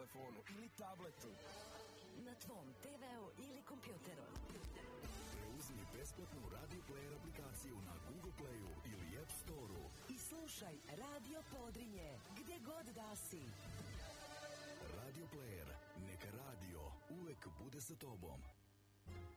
telefonu ili tabletu. Na tvom TV-u ili kompjuteru. Preuzmi besplatnu Radio Player aplikaciju na Google Playu ili App Storeu i slušaj Radio Podrinje gdje god da si. Radio Player, neka radio uvek bude sa tobom.